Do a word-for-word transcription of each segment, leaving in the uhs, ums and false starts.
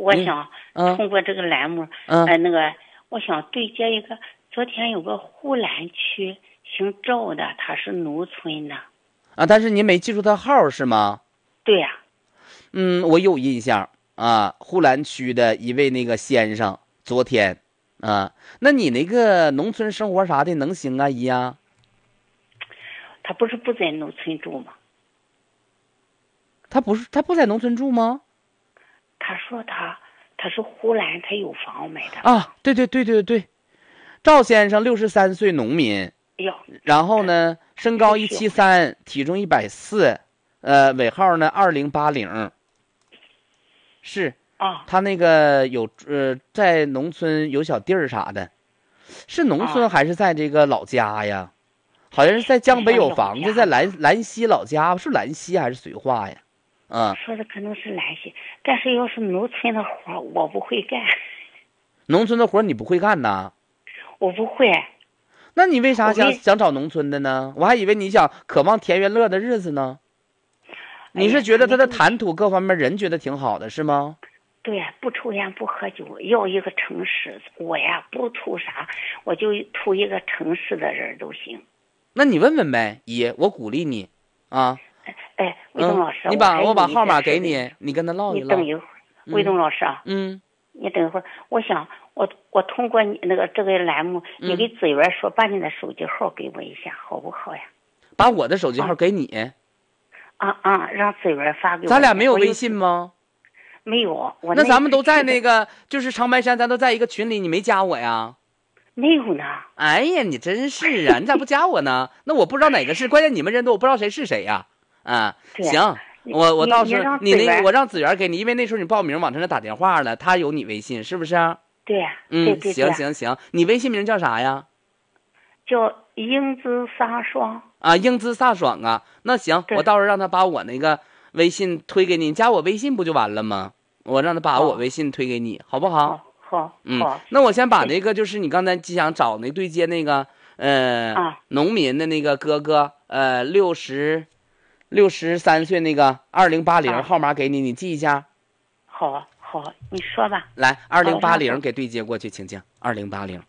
我想通过这个栏目， 嗯、 呃，那个我想对接一个，昨天有个呼兰区姓赵的，他是农村的。 啊，但是您没记住他号是吗？ 对呀、啊。 嗯，我有印象啊，呼兰区的一位那个先生，昨天啊，那你那个农村生活啥的能行啊，姨呀？ 他不是不在农村住吗？ 他不是他不在农村住吗？ 他说他他是呼兰，他有房买的啊，对对对对对，赵先生六十三岁，农民，然后呢，身高一七三，体重一百四，呃，尾号呢二零八零，是啊， 他那个有呃在农村有小地儿啥的，是农村还是在这个老家呀？好像是在江北有房子，在兰兰溪老家，是兰溪还是绥化呀？嗯， 说的可能是兰溪，但是要是农村的活我不会干。 农村的活你不会干呐？ 我不会。 那你为啥想想找农村的呢？我还以为你想渴望田园乐的日子呢。你是觉得他的谈吐各方面人觉得挺好的是吗？ 对呀，不抽烟不喝酒，要一个诚实。我呀不图啥，我就图一个诚实的人都行。 那你问问呗，姨，我鼓励你啊。 哎，魏东老师， 嗯、你把我把号码给你，你跟他唠一唠。 你等一会儿，魏东老师啊。 嗯。 你等一会儿，我想我我通过你那个这个栏目， 嗯、 你给子媛说，把你的手机号给我一下，好不好呀？ 把我的手机号给你。 啊啊，让子媛发给我。 咱俩没有微信吗？ 没有。我那咱们都在那个就是长白山，咱都在一个群里，你没加我呀？ 没有呢。 哎呀，你真是啊！你咋不加我呢？那我不知道哪个是，关键你们人多，我不知道谁是谁呀。啊，行，我我到时候你那我让子媛给你，因为那时候你报名往他那打电话了，他有你微信是不是？ 对呀、啊。 嗯， 对对对行行行，你微信名叫啥呀？ 叫英姿飒爽。 啊，英姿飒爽啊！那行，我到时候让他把我那个微信推给你，你加我微信不就完了吗？我让他把我微信推给你，好不好？ 好，好， 嗯， 好。 那我先把那个就是你刚才想找那对接那个呃、 啊、 农民的那个哥哥，呃，六十。六十三岁那个二零八零号码给你，你记一下。 好，好，你说吧。 来，二零八零给对接过去，请讲。二零八零。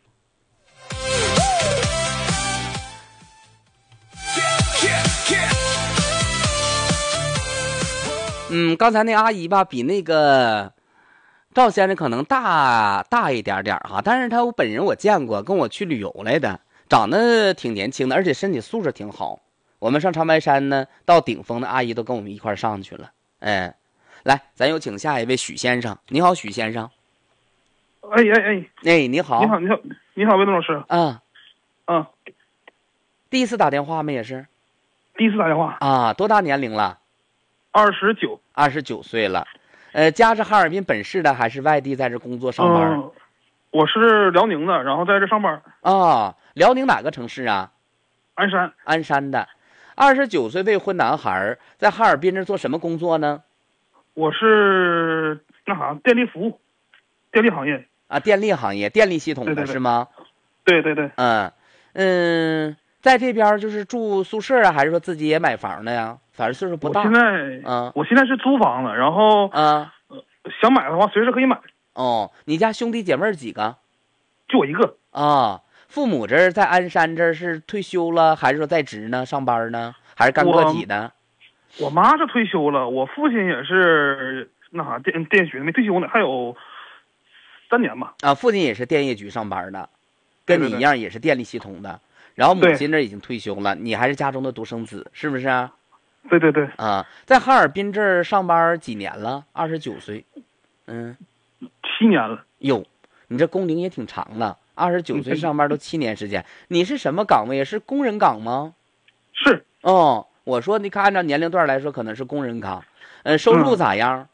嗯，刚才那阿姨吧，比那个赵先生可能大大一点点哈，但是他我本人我见过，跟我去旅游来的，长得挺年轻的，而且身体素质挺好。我们上长白山呢，到顶峰的阿姨都跟我们一块上去了。哎，来，咱有请下一位许先生。你好，许先生。 哎哎哎， 哎，你好。 你好，你好，你好，魏东老师。 嗯， 嗯， 第一次打电话吗？也是。 第一次打电话。 啊，多大年龄了？ 二十九。 二十九岁了。呃，家是哈尔滨本市的还是外地在这工作上班？ 嗯，我是辽宁的，然后在这上班。 啊，辽宁哪个城市啊？ 鞍山。 鞍山的。二十九岁未婚男孩在哈尔滨这做什么工作呢？ 我是那啥电力服务，电力行业啊，电力行业，电力系统的对对对是吗？ 对对对。 嗯嗯，在这边就是住宿舍啊，还是说自己也买房的呀？反正岁数不大。 我现在嗯， 我现在是租房子，然后啊、 呃，想买的话随时可以买。 哦，你家兄弟姐妹几个？ 就我一个。 啊。父母这儿在鞍山这儿是退休了，还是说在职呢？上班呢？还是干个体的？ 我, 我妈是退休了，我父亲也是那啥电电学没退休呢，还有三年吧。 啊，父亲也是电业局上班的，跟你一样也是电力系统的。然后母亲这已经退休了，你还是家中的独生子，是不是啊？ 对对对。 啊，在哈尔滨这儿上班几年了？二十九岁，嗯， 七年了。 哟，你这工龄也挺长了。二十九岁上班都七年时间，你是什么岗位？是工人岗吗？ 是。 哦，我说你看，按照年龄段来说，可能是工人岗。呃，收入咋样？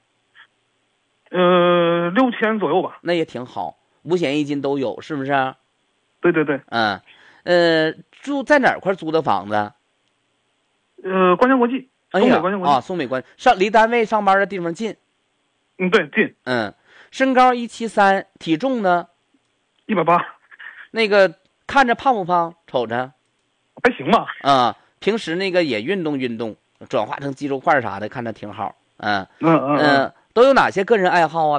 嗯、呃，六千左右吧。 那也挺好，五险一金都有，是不是？ 对对对。 嗯，呃，住在哪块租的房子？ 呃，关江国际。 哎呀， 关江国际啊，松美关上离单位上班的地方近。 嗯，对，近。 嗯，身高一七三，体重呢？ 一百八。 那个看着胖不胖？瞅着还行吧。 啊，平时那个也运动运动，转化成肌肉块啥的，看着挺好。嗯嗯嗯嗯，都有哪些个人爱好啊？